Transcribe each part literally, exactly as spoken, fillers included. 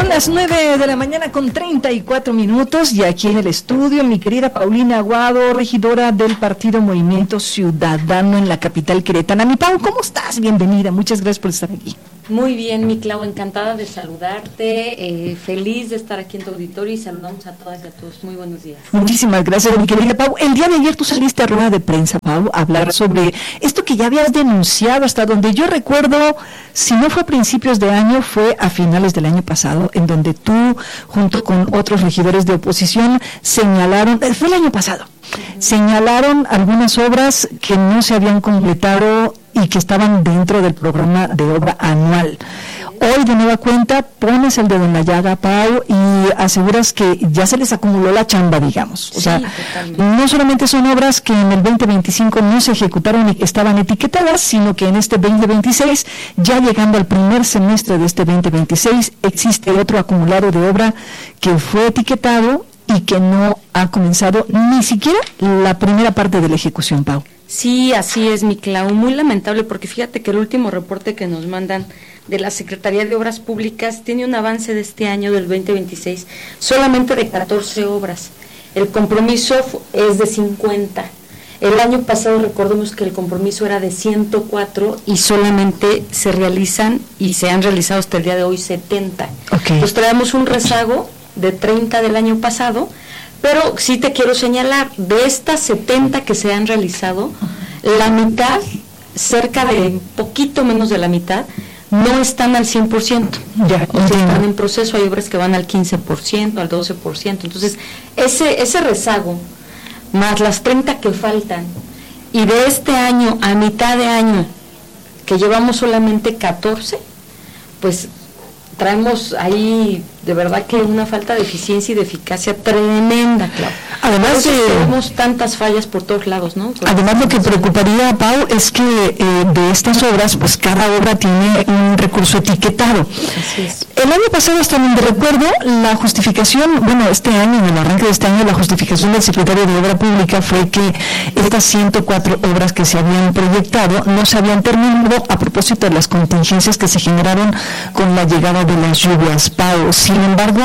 Son las nueve de la mañana con treinta y cuatro minutos y aquí en el estudio mi querida Paulina Aguado, regidora del Partido Movimiento Ciudadano en la capital queretana. Mi Pau, ¿cómo estás? Bienvenida, muchas gracias por estar aquí. Muy bien, mi Clau, encantada de saludarte, eh, feliz de estar aquí en tu auditorio y saludamos a todas y a todos. Muy buenos días. Muchísimas gracias, mi querida Pau. El día de ayer tú saliste a rueda de prensa, Pau, a hablar sobre esto que ya habías denunciado hasta donde yo recuerdo, si no fue a principios de año, fue a finales del año pasado, en donde tú, junto con otros regidores de oposición, señalaron, fue el año pasado, uh-huh. señalaron algunas obras que no se habían completado y que estaban dentro del programa de obra anual. Hoy, de nueva cuenta, pones el dedo en la llaga, Pau, y aseguras que ya se les acumuló la chamba, digamos. O sí, sea, totalmente. No solamente son obras que en el veinte veinticinco no se ejecutaron y que estaban etiquetadas, sino que en este veinte veintiséis, ya llegando al primer semestre de este veinte veintiséis, existe otro acumulado de obra que fue etiquetado y que no ha comenzado ni siquiera la primera parte de la ejecución, Pau. Sí, así es, mi Clau, muy lamentable porque fíjate que el último reporte que nos mandan de la Secretaría de Obras Públicas tiene un avance de este año del veinte veintiséis solamente de catorce obras. El compromiso es de cincuenta. El año pasado recordemos que el compromiso era de ciento cuatro y solamente se realizan y se han realizado hasta el día de hoy setenta. Okay. Entonces traemos un rezago de treinta del año pasado. Pero sí te quiero señalar, de estas setenta que se han realizado, la mitad, cerca de un poquito menos de la mitad, no están al cien por ciento. Ya, o sea, están en proceso, hay obras que van al quince por ciento, al doce por ciento. Entonces, ese, ese rezago, más las treinta que faltan, y de este año a mitad de año, que llevamos solamente catorce, pues traemos ahí de verdad que una falta de eficiencia y de eficacia tremenda, claro. Además, eh, tenemos tantas fallas por todos lados, ¿no? Por además, lo que preocuparía, Pau, es que eh, de estas obras, pues cada obra tiene un recurso etiquetado. Así es. El año pasado, hasta donde recuerdo, la justificación, bueno, este año, en el arranque de este año, la justificación del secretario de Obra Pública fue que estas ciento cuatro obras que se habían proyectado no se habían terminado a propósito de las contingencias que se generaron con la llegada de las lluvias, Pau. Sin embargo,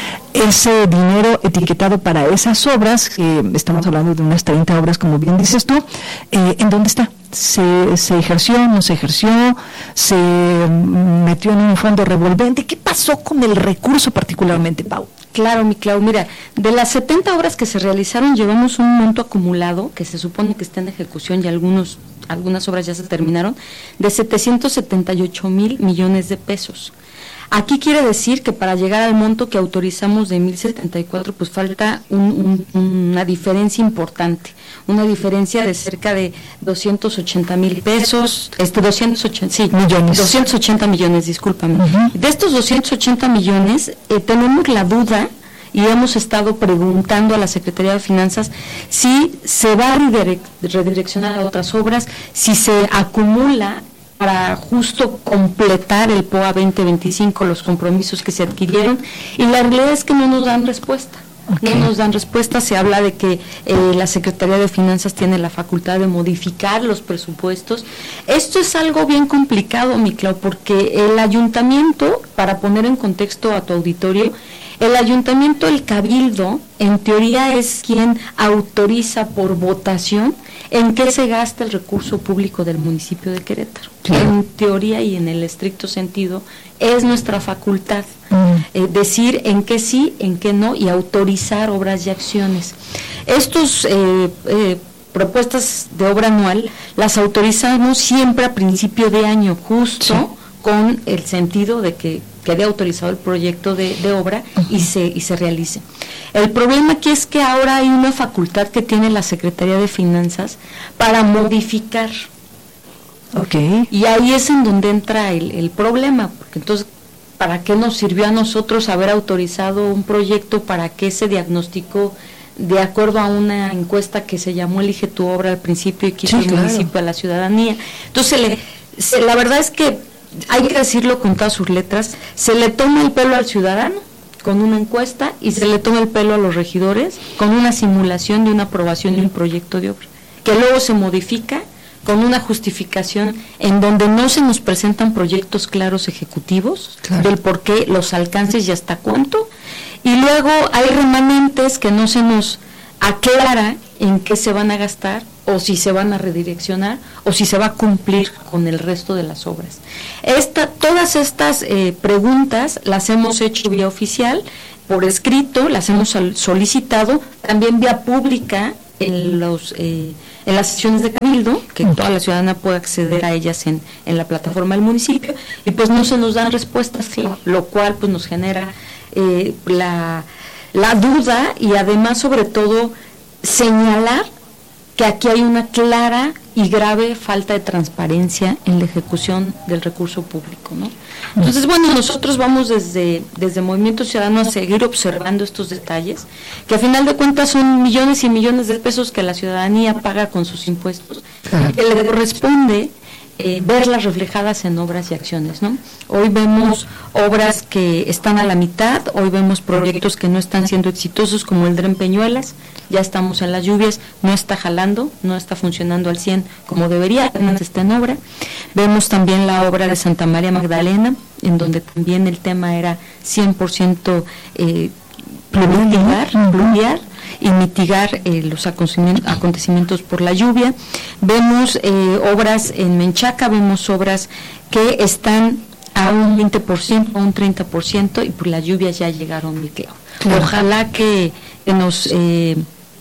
ese dinero etiquetado para esas obras, que estamos hablando de unas treinta obras, como bien dices tú, eh, ¿en dónde está? ¿Se, se ejerció, no se ejerció? ¿Se metió en un fondo revolvente? ¿Qué pasó con el recurso particularmente, Pau? Claro, mi Clau, mira, de las setenta obras que se realizaron, llevamos un monto acumulado, que se supone que está en ejecución y algunos, algunas obras ya se terminaron, de setecientos setenta y ocho mil millones de pesos. Aquí quiere decir que para llegar al monto que autorizamos de mil setenta y cuatro, pues falta un, un, una diferencia importante, una diferencia de cerca de doscientos ochenta mil pesos, este doscientos ochenta, sí, millones. doscientos ochenta millones, discúlpame. Uh-huh. De estos doscientos ochenta millones, eh, tenemos la duda y hemos estado preguntando a la Secretaría de Finanzas si se va a redirec- redireccionar a otras obras, si se acumula para justo completar el P O A veinte veinticinco, los compromisos que se adquirieron, y la realidad es que no nos dan respuesta. Okay. No nos dan respuesta, se habla de que eh, la Secretaría de Finanzas tiene la facultad de modificar los presupuestos. Esto es algo bien complicado, mi Clau, porque el ayuntamiento, para poner en contexto a tu auditorio, el ayuntamiento, el cabildo, en teoría es quien autoriza por votación en qué se gasta el recurso público del municipio de Querétaro. Claro. En teoría y en el estricto sentido es nuestra facultad mm. eh, decir en qué sí, en qué no y autorizar obras y acciones. Estos eh, eh, propuestas de obra anual las autorizamos siempre a principio de año, justo sí. con el sentido de que quede autorizado el proyecto de, de obra uh-huh. y se y se realice. El problema aquí es que ahora hay una facultad que tiene la Secretaría de Finanzas para modificar. Okay. Y ahí es en donde entra el, el problema, porque entonces, ¿para qué nos sirvió a nosotros haber autorizado un proyecto? ¿Para qué se diagnosticó de acuerdo a una encuesta que se llamó Elige tu obra al principio y quiso sí, el claro. municipio a la ciudadanía? Entonces, le, se, la verdad es que hay que decirlo con todas sus letras, se le toma el pelo al ciudadano con una encuesta y se le toma el pelo a los regidores con una simulación de una aprobación de un proyecto de obra, que luego se modifica con una justificación en donde no se nos presentan proyectos claros ejecutivos, claro, del por qué, los alcances y hasta cuánto, y luego hay remanentes que no se nos aclara en qué se van a gastar, o si se van a redireccionar, o si se va a cumplir con el resto de las obras. Esta, todas estas eh, preguntas las hemos hecho vía oficial, por escrito, las hemos solicitado, también vía pública, en los eh, en las sesiones de Cabildo, que toda la ciudadana puede acceder a ellas en, en la plataforma del municipio, y pues no se nos dan respuestas, lo cual pues nos genera eh, la, la duda, y además sobre todo señalar que aquí hay una clara y grave falta de transparencia en la ejecución del recurso público, ¿no? Entonces, bueno, nosotros vamos desde, desde Movimiento Ciudadano a seguir observando estos detalles, que a final de cuentas son millones y millones de pesos que la ciudadanía paga con sus impuestos, que le corresponde eh, verlas reflejadas en obras y acciones, ¿no? Hoy vemos obras que están a la mitad, hoy vemos proyectos que no están siendo exitosos, como el Dren Peñuelas, ya estamos en las lluvias, no está jalando, no está funcionando al cien como debería, apenas está en obra. Vemos también la obra de Santa María Magdalena, en donde también el tema era cien por ciento eh, pluviar, pluviar y mitigar eh, los acontecimientos por la lluvia. Vemos eh, obras en Menchaca, vemos obras que están a un veinte por ciento, a un treinta por ciento, y por las lluvias ya llegaron, mi Cleo. Claro. Ojalá que, que nos eh,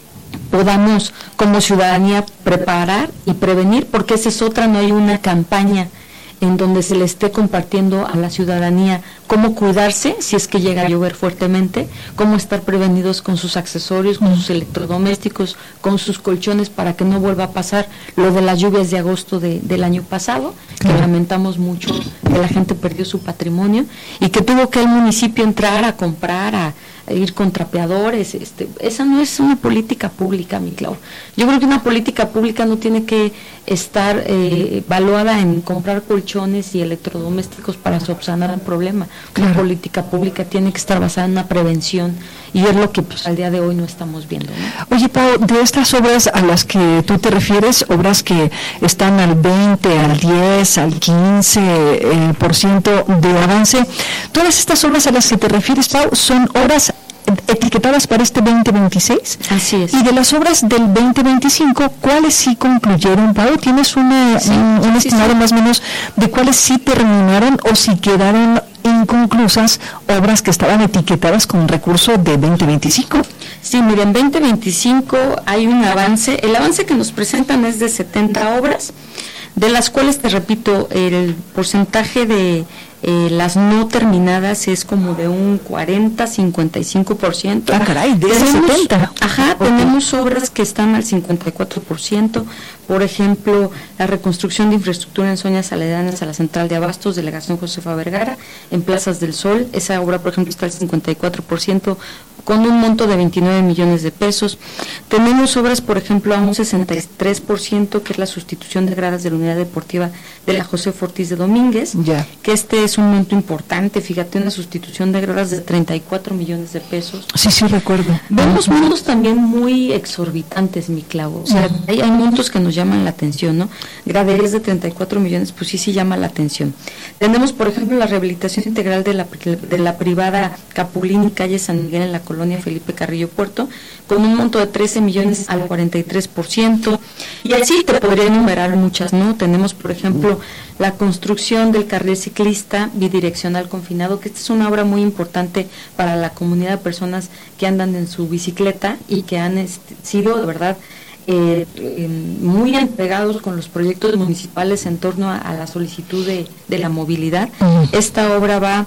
podamos como ciudadanía preparar y prevenir, porque esa es otra, no hay una campaña en donde se le esté compartiendo a la ciudadanía cómo cuidarse si es que llega a llover fuertemente, cómo estar prevenidos con sus accesorios, con sus electrodomésticos, con sus colchones, para que no vuelva a pasar lo de las lluvias de agosto de, del año pasado, que uh-huh. lamentamos mucho que la gente perdió su patrimonio y que tuvo que el municipio entrar a comprar, a ir con trapeadores. Este, esa no es una política pública, mi Clau. Yo creo que una política pública no tiene que estar eh, evaluada en comprar colchones y electrodomésticos para subsanar el problema. Claro. Una política pública tiene que estar basada en una prevención, y es lo que pues al día de hoy no estamos viendo, ¿no? Oye, Pau, de estas obras a las que tú te refieres, obras que están al veinte, al diez, al quince eh, por ciento de avance, todas estas obras a las que te refieres, Pau, son obras etiquetadas para este veinte veintiséis. Así es. Y de las obras del veinte veinticinco, ¿cuáles sí concluyeron, Pau? ¿Tienes una, sí, un, un sí, estimado sí. más o menos de cuáles sí terminaron o si quedaron inconclusas obras que estaban etiquetadas con recurso de veinte veinticinco? Sí, miren, en veinte veinticinco hay un avance. El avance que nos presentan es de setenta obras, de las cuales, te repito, el porcentaje de Eh, las no terminadas es como de un cuarenta, cincuenta y cinco por ciento. Ah, caray, de ese setenta. Ajá, okay. Tenemos obras que están al cincuenta y cuatro por ciento. Por ejemplo, la reconstrucción de infraestructura en zonas aledañas a la central de abastos, delegación Josefa Vergara, en Plazas del Sol. Esa obra, por ejemplo, está al cincuenta y cuatro por ciento, con un monto de veintinueve millones de pesos. Tenemos obras, por ejemplo, a un sesenta y tres por ciento, que es la sustitución de gradas de la unidad deportiva de la Josefa Ortiz de Domínguez, ya. que este es un monto importante, fíjate, una sustitución de gradas de treinta y cuatro millones de pesos. Sí, sí, recuerdo. Vemos uh-huh. montos también muy exorbitantes, mi Clau, o sea, uh-huh. hay, hay montos que nos llaman la atención, ¿no? Graderías de treinta y cuatro millones, pues sí, sí llama la atención. Tenemos, por ejemplo, la rehabilitación integral de la, de la privada Capulín y calle San Miguel en la colonia Felipe Carrillo Puerto, con un monto de trece millones al cuarenta y tres por ciento, y así te podría enumerar muchas, ¿no? Tenemos, por ejemplo, la construcción del carril ciclista bidireccional confinado, que esta es una obra muy importante para la comunidad de personas que andan en su bicicleta y que han este, sido, de verdad, eh, eh, muy entregados con los proyectos municipales en torno a, a la solicitud de, de la movilidad. Uh-huh. Esta obra va,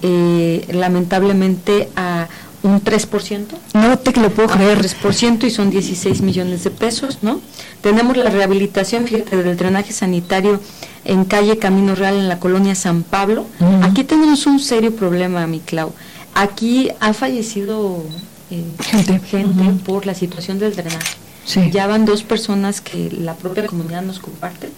eh, lamentablemente, a un tres por ciento. No te lo puedo creer. tres por ciento, y son dieciséis millones de pesos, ¿no? Tenemos la rehabilitación, fíjate, del drenaje sanitario en calle Camino Real en la colonia San Pablo. Uh-huh. Aquí tenemos un serio problema, mi Clau. Aquí ha fallecido eh, gente, gente uh-huh. por la situación del drenaje. Sí. Ya van dos personas que la propia comunidad nos comparte,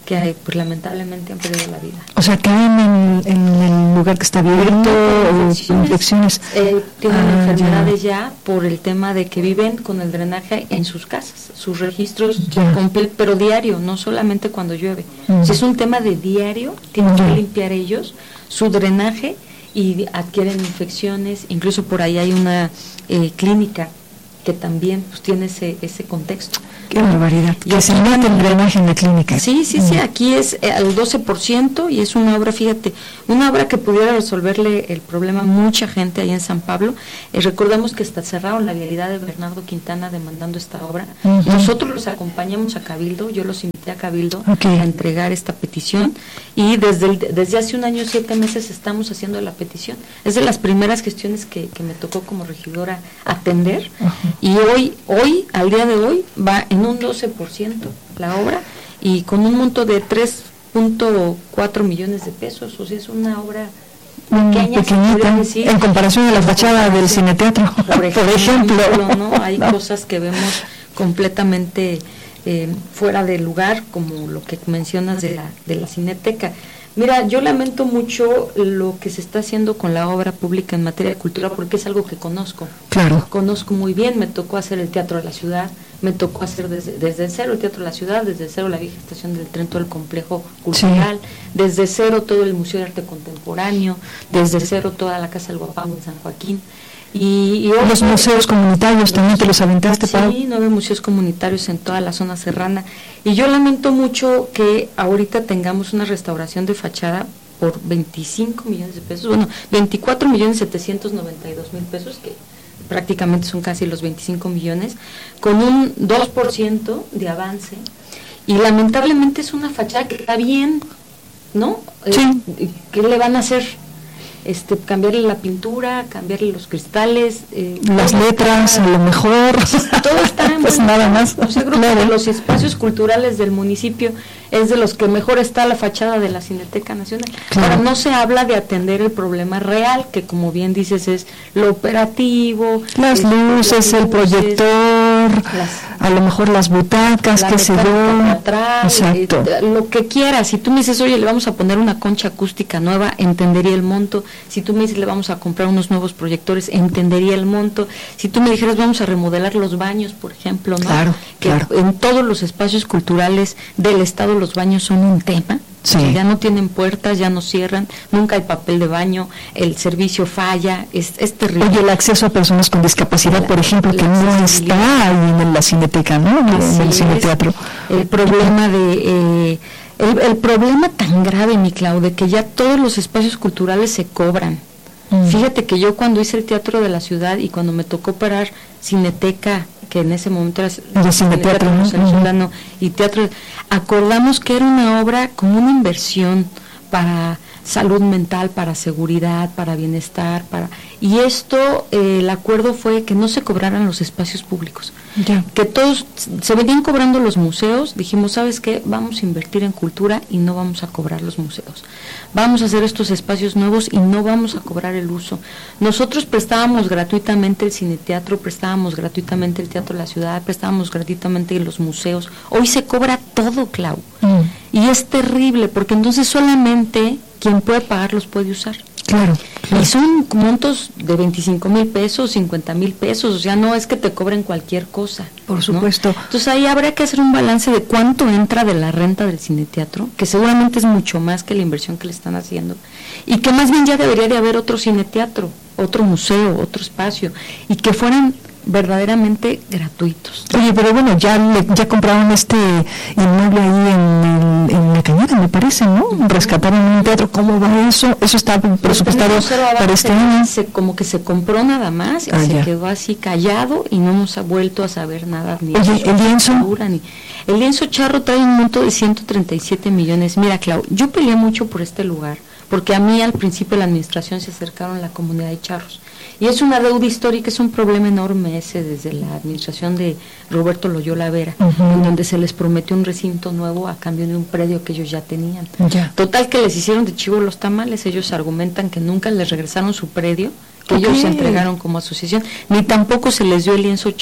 que hay, pues lamentablemente han perdido la vida. O sea, caen en, en el lugar que está abierto, o infecciones. Eh, tienen ah, enfermedades ya. ya por el tema de que viven con el drenaje en sus casas, sus registros completos, pero diario, no solamente cuando llueve. Mm. Si es un tema de diario, tienen mm. que limpiar ellos su drenaje y adquieren infecciones. Incluso por ahí hay una eh, clínica que también pues tiene ese ese contexto. Qué barbaridad. Y que se mete el drenaje en la clínica. Sí, sí, sí, aquí es eh, al doce por ciento y es una obra, fíjate, una obra que pudiera resolverle el problema a mucha gente ahí en San Pablo. Eh, recordemos que hasta cerraron la vialidad de Bernardo Quintana demandando esta obra. Uh-huh. Nosotros los acompañamos a Cabildo, yo los invité a Cabildo okay. a entregar esta petición y desde el, desde hace un año y siete meses estamos haciendo la petición. Es de las primeras gestiones que, que me tocó como regidora atender. Uh-huh. Y hoy, hoy, al día de hoy, va en un doce por ciento la obra y con un monto de tres punto cuatro millones de pesos, o sea, es una obra pequeña, pequeñita, decir, en comparación a la fachada del Cineteatro, por ejemplo, por ejemplo. ¿no? Hay no. cosas que vemos completamente eh, fuera de lugar, como lo que mencionas de la, de la Cineteca. Mira, yo lamento mucho lo que se está haciendo con la obra pública en materia de cultura, porque es algo que conozco. Claro. Conozco muy bien, me tocó hacer el Teatro de la Ciudad, me tocó hacer desde, desde cero el Teatro de la Ciudad, desde cero la vieja estación del tren, todo el complejo cultural, sí. desde cero todo el Museo de Arte Contemporáneo, desde cero toda la Casa del Guapango en San Joaquín. Y, y los otro, museos comunitarios también te los aventaste, sí, Pau. Sí, nueve museos comunitarios en toda la zona serrana. Y yo lamento mucho que ahorita tengamos una restauración de fachada por veinticinco millones de pesos, bueno, veinticuatro millones setecientos noventa y dos mil pesos, que prácticamente son casi los veinticinco millones, con un dos por ciento de avance. Y lamentablemente es una fachada que está bien, ¿no? Sí. Eh, ¿Qué le van a hacer? Este, cambiarle la pintura, cambiarle los cristales, eh, las letras, está, a lo mejor todo está en pues nada más. O sea, creo claro. que los espacios culturales del municipio es de los que mejor está la fachada de la Cineteca Nacional. Claro. Ahora no se habla de atender el problema real, que como bien dices es lo operativo, las este, luces, las el luces, proyector, las, a lo mejor las butacas, qué sé yo, atrás, exacto. Eh, lo que quieras. Si tú me dices, oye, le vamos a poner una concha acústica nueva, entendería el monto. Si tú me dices, le vamos a comprar unos nuevos proyectores, entendería el monto. Si tú me dijeras, vamos a remodelar los baños, por ejemplo, ¿no? Claro, que claro. En todos los espacios culturales del Estado los baños son un tema. Sí. O sea, ya no tienen puertas, ya no cierran, nunca hay papel de baño, el servicio falla, es, es terrible. Oye, el acceso a personas con discapacidad, la, por ejemplo, que no está ahí en la Cineteca, ¿no? En el Cineteatro. El problema de... Eh, El, el problema tan grave, mi Clau, de que ya todos los espacios culturales se cobran. Mm. Fíjate que yo cuando hice el Teatro de la Ciudad y cuando me tocó parar Cineteca, que en ese momento era el Cineteatro, ¿no? uh-huh. y Teatro, acordamos que era una obra con una inversión para salud mental, para seguridad, para bienestar, para y esto, eh, el acuerdo fue que no se cobraran los espacios públicos, ya. que todos, se venían cobrando los museos, dijimos, ¿sabes qué? Vamos a invertir en cultura y no vamos a cobrar los museos, vamos a hacer estos espacios nuevos y no vamos a cobrar el uso. Nosotros prestábamos gratuitamente el cineteatro, prestábamos gratuitamente el Teatro de la Ciudad, prestábamos gratuitamente los museos, hoy se cobra todo, Clau, mm. y es terrible, porque entonces solamente quien puede pagar los puede usar. Claro, claro. Y son montos de veinticinco mil pesos, cincuenta mil pesos, o sea, no es que te cobren cualquier cosa. Por supuesto. ¿No? Entonces ahí habría que hacer un balance de cuánto entra de la renta del cineteatro, que seguramente es mucho más que la inversión que le están haciendo, y que más bien ya debería de haber otro cineteatro, otro museo, otro espacio, y que fueran verdaderamente gratuitos. Oye, pero bueno, ya le, ya compraron este inmueble ahí en, en la Cañada, me parece, ¿no? Rescataron un teatro, ¿cómo va eso? Eso está presupuestado para este año. Se, como que se compró nada más y ah, se ya. quedó así callado y no hemos vuelto a saber nada. Ni Oye, el lienzo. Ni, el lienzo charro trae un monto de ciento treinta y siete millones. Mira, Clau, yo peleé mucho por este lugar, porque a mí al principio de la administración se acercaron la comunidad de charros. Y es una deuda histórica, es un problema enorme ese desde la administración de Roberto Loyola Vera, uh-huh. en donde se les prometió un recinto nuevo a cambio de un predio que ellos ya tenían. Ya. Total que les hicieron de chivo los tamales, ellos argumentan que nunca les regresaron su predio, que okay. ellos se entregaron como asociación, ni tampoco se les dio el lienzo charro.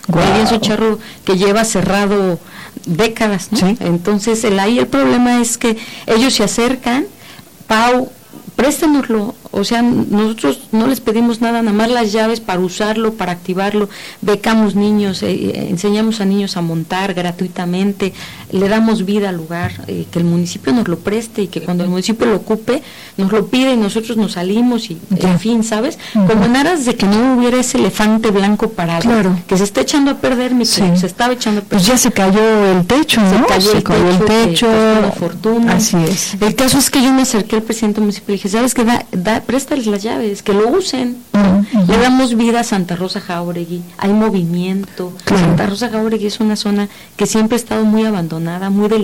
Wow. Hay lienzo charro que lleva cerrado décadas, ¿no? Sí. Entonces el ahí el problema es que ellos se acercan, Pau, préstenoslo, o sea, nosotros no les pedimos nada, nada más las llaves para usarlo, para activarlo, becamos niños, eh, enseñamos a niños a montar gratuitamente, le damos vida al lugar, eh, que el municipio nos lo preste y que cuando el municipio lo ocupe, nos lo pide y nosotros nos salimos y, Ya. en fin, ¿sabes? Uh-huh. Como en aras de que no hubiera ese elefante blanco parado, Claro. que se está echando a perder, mi Sí. querido, se estaba echando a perder. Pues ya se cayó el techo, Se ¿no? cayó el cayó el techo, que techo. costó una fortuna. Así es. El caso es que yo me acerqué al presidente municipal y dije, ¿sabes qué? Da, da, préstales las llaves, que lo usen. Uh-huh, uh-huh. Le damos vida a Santa Rosa Jáuregui, hay movimiento. Claro. Santa Rosa Jáuregui es una zona que siempre ha estado muy abandonada, muy del